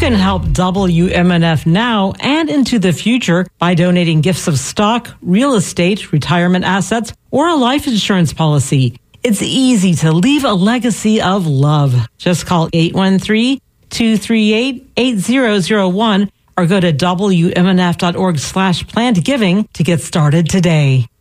can help WMNF now and into the future by donating gifts of stock, real estate, retirement assets, or a life insurance policy. It's easy to leave a legacy of love. Just call 813-238-8001 or go to WMNF.org/plannedgiving to get started today.